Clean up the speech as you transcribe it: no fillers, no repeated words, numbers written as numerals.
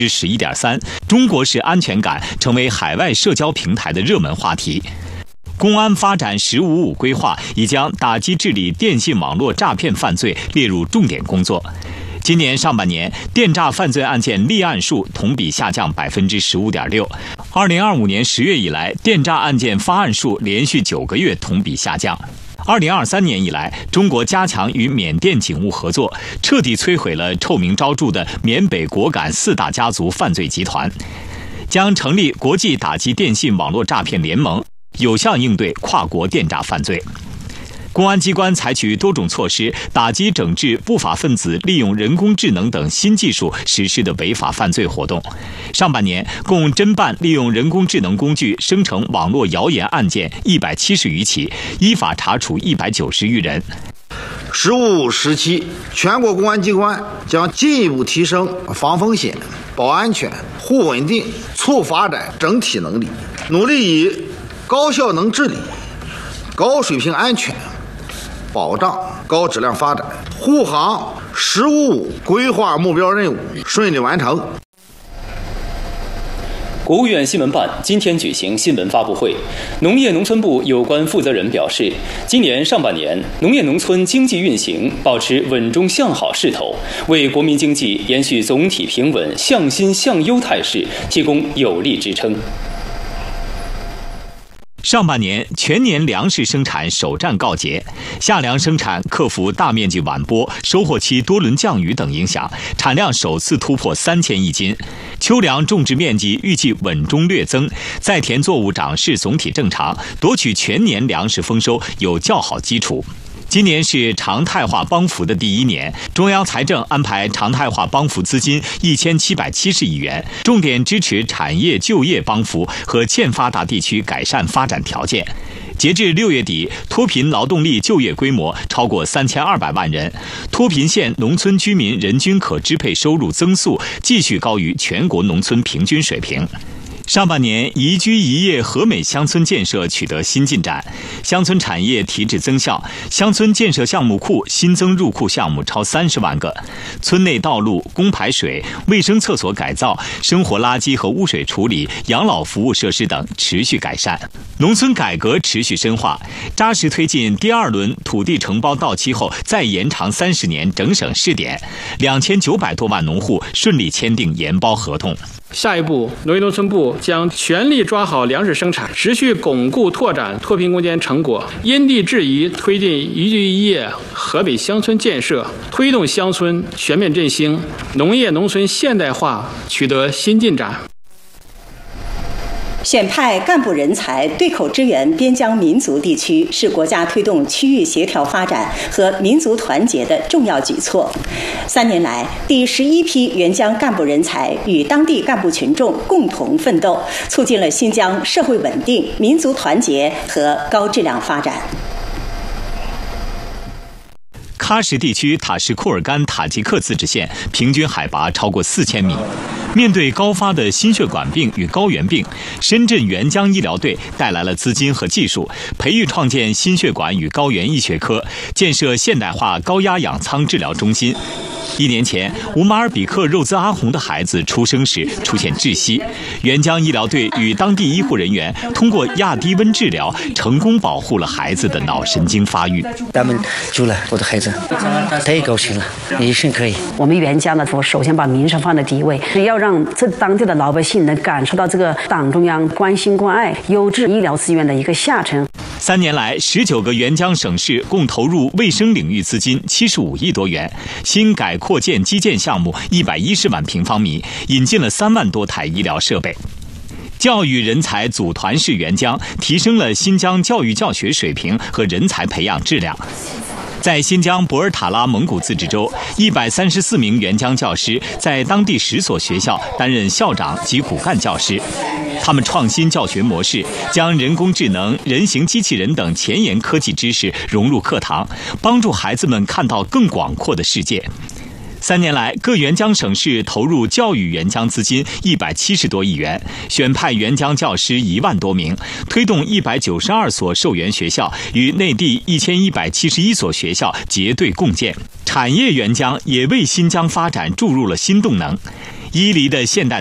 11.3%，中国式安全感成为海外社交平台的热门话题。公安发展“15+5”规划已将打击治理电信网络诈骗犯罪列入重点工作。今年上半年，电诈犯罪案件立案数同比下降15.6%。2025年10月以来，电诈案件发案数连续9个月同比下降。2023年以来，中国加强与缅甸警务合作，彻底摧毁了臭名昭著的缅北果敢4大家族犯罪集团，将成立国际打击电信网络诈骗联盟，有效应对跨国电诈犯罪。公安机关采取多种措施，打击整治不法分子利用人工智能等新技术实施的违法犯罪活动。上半年，共侦办利用人工智能工具生成网络谣言案件170余起，依法查处190余人。 15时期，全国公安机关将进一步提升防风险、保安全、护稳定、促发展整体能力，努力以高效能治理、高水平安全保障高质量发展，护航“15+5”规划目标任务顺利完成。 国务院新闻办今天举行新闻发布会，农业农村部有关负责人表示，今年上半年农业农村经济运行保持稳中向好势头，为国民经济延续总体平稳、向新向优态势提供有力支撑。 上半年全年粮食生产首战告捷，夏粮生产克服大面积晚播、收获期多轮降雨等影响，产量首次突破3000亿斤。秋粮种植面积预计稳中略增，在田作物长势总体正常，夺取全年粮食丰收有较好基础。今年是常态化帮扶的第1年，中央财政安排常态化帮扶资金1770亿元，重点支持产业就业帮扶和欠发达地区改善发展条件。截至6月底，脱贫劳动力就业规模超过3200万人，脱贫县农村居民人均可支配收入增速继续高于全国农村平均水平。上半年，宜居宜业和美乡村建设取得新进展，乡村产业提质增效，乡村建设项目库新增入库项目超30万个，村内道路、供排水、卫生厕所改造、生活垃圾和污水处理、养老服务设施等持续改善。农村改革持续深化，扎实推进第2轮土地承包到期后再延长30年整省试点，2900多万农户顺利签订研包合同。 下一步，农业农村部将全力抓好粮食生产，持续巩固拓展脱贫攻坚成果，因地制宜推进宜居宜业河北乡村建设，推动乡村全面振兴，农业农村现代化取得新进展。 选派干部人才对口支援边疆民族地区，是国家推动区域协调发展和民族团结的重要举措。3年来，第11批援疆干部人才与当地干部群众共同奋斗，促进了新疆社会稳定、民族团结和高质量发展。 喀什地区塔什库尔干塔吉克自治县平均海拔超过4000米。面对高发的心血管病与高原病，深圳援疆医疗队带来了资金和技术，培育创建心血管与高原医学科，建设现代化高压氧舱治疗中心。1年前，乌马尔比克肉孜阿洪的孩子出生时出现窒息，援疆医疗队与当地医护人员通过亚低温治疗，成功保护了孩子的脑神经发育。 他们救了我的孩子，太高兴了，一生可以。 我们援疆的时候，首先把民生放在第一位，要让这当地的老百姓能感受到这个党中央关心关爱、优质医疗资源的一个下沉。 3年来，19个援疆省市共投入卫生领域资金75亿多元，新改扩建基建项目110万平方米，引进了3万多台医疗设备。教育人才组团式援疆，提升了新疆教育教学水平和人才培养质量。在新疆博尔塔拉蒙古自治州，134名援疆教师在当地10所学校担任校长及骨干教师。他们创新教学模式，将人工智能、人形机器人等前沿科技知识融入课堂，帮助孩子们看到更广阔的世界。3年来，各援疆省市投入教育援疆资金170多亿元，选派援疆教师1万多名，推动192所受援学校与内地1171所学校结对共建。产业援疆也为新疆发展注入了新动能。 伊犁的现代